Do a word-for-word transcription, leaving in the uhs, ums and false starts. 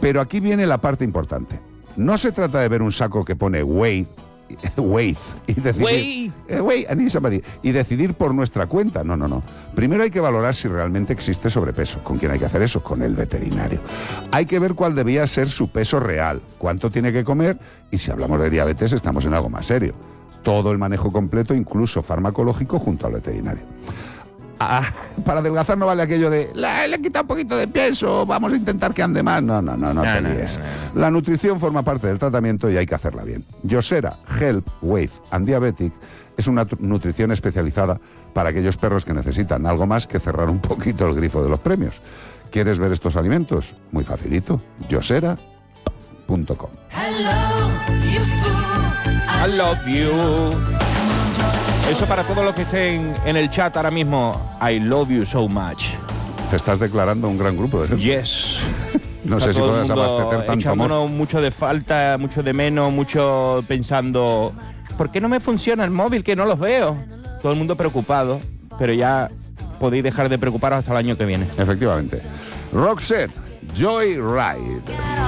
Pero aquí viene la parte importante. No se trata de ver un saco que pone Wade, Wade y decidir, eh, Wade, I need somebody, y decidir por nuestra cuenta. No, no, no. Primero hay que valorar si realmente existe sobrepeso. ¿Con quién hay que hacer eso? Con el veterinario. Hay que ver cuál debía ser su peso real, cuánto tiene que comer, y si hablamos de diabetes estamos en algo más serio. Todo el manejo completo, incluso farmacológico, junto al veterinario. Ah, para adelgazar no vale aquello de le, le he quitado un poquito de peso, vamos a intentar que ande más. No, no, no, no, no te líes. No, no, no. La nutrición forma parte del tratamiento y hay que hacerla bien. Yosera Help Weight and Diabetic es una nutrición especializada para aquellos perros que necesitan algo más que cerrar un poquito el grifo de los premios. ¿Quieres ver estos alimentos? Muy facilito. Yosera punto com. I love you. Eso para todos los que estén en el chat ahora mismo. I love you so much. Te estás declarando un gran grupo de gente. Yes. No sé si puedes abastecer tanto amor. Mucho de falta, mucho de menos, mucho pensando, ¿por qué no me funciona el móvil? Que no los veo. Todo el mundo preocupado, pero ya podéis dejar de preocuparos hasta el año que viene. Efectivamente. Roxette, Joyride.